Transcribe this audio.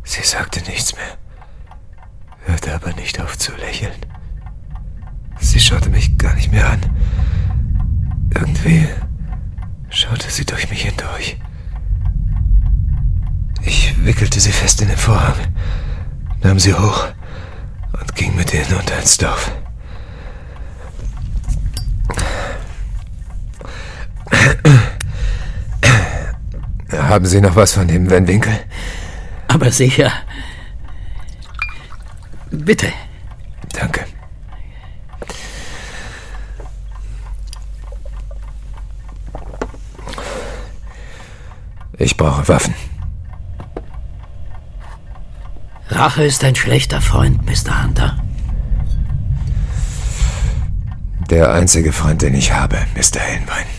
Sie sagte nichts mehr, hörte aber nicht auf zu lächeln. Sie schaute mich gar nicht mehr an. Irgendwie schaute sie durch mich hindurch. Ich wickelte sie fest in den Vorhang, nahm sie hoch und ging mit ihr hinunter ins Dorf. Haben Sie noch was von dem Van Winkle? Aber sicher. Bitte. Danke. Ich brauche Waffen. Rache ist ein schlechter Freund, Mr. Hunter. Der einzige Freund, den ich habe, Mr. Helnwein.